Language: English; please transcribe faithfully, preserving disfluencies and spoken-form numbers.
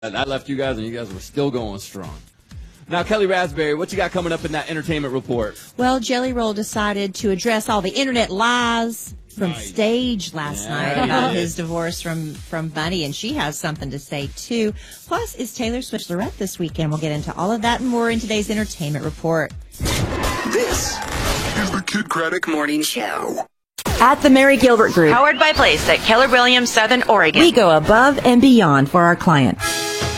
I left you guys, and you guys were still going strong. Now, Kelly Raspberry, what you got coming up in that entertainment report? Well, Jelly Roll decided to address all the internet lies from Nice. Stage last Yeah, night he about did. his divorce from, from Bunny, and she has something to say, too. Plus, it's Taylor Swift's Lorette this weekend. We'll get into all of that and more in today's entertainment report. This is the Kid Craddock Morning Show. At the Mary Gilbert Group, Powered by Place at Keller Williams, Southern Oregon. we go above and beyond for our clients.